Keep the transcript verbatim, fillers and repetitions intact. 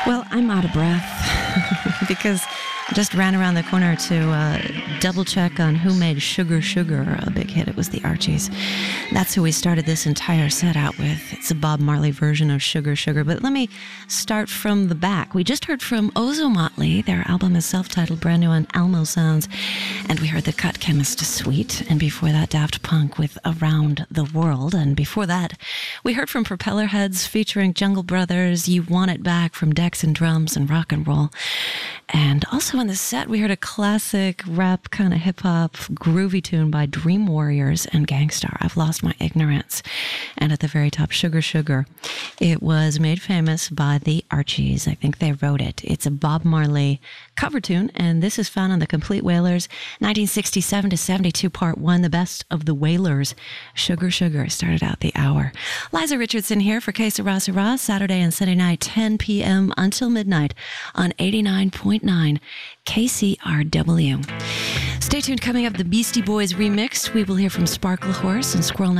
Well, I'm out of breath because I just ran around the corner to uh, double check on who made Sugar Sugar a big hit. It was the Archies. That's who we started this entire set out with. It's a Bob Marley version of Sugar Sugar. But let me start from the back. We just heard from Ozomatli. Their album is self-titled, brand new on Almo Sounds. And we heard the Cut Chemist Suite. And before that, Daft Punk with Around the World. And before that, we heard from Propellerheads featuring Jungle Brothers, You Want It Back from Decks and Drums and Rock and Roll. And also in the set, we heard a classic rap kind of hip-hop groovy tune by Dream Warriors and Gangstar, I've Lost My Ignorance. And at the very top, Sugar Sugar. It was made famous by the Archies. I think they wrote it. It's a Bob Marley cover tune, and this is found on the Complete Wailers, nineteen sixty-seven to seventy-two, part one, the best of the Wailers. Sugar Sugar started out the hour. Liza Richardson here for Que Sera Sera, Saturday and Sunday night, ten p.m. until midnight on eighty-nine point nine K C R W. Stay tuned. Coming up, the Beastie Boys remix. We will hear from Sparkle Horse and Squirrel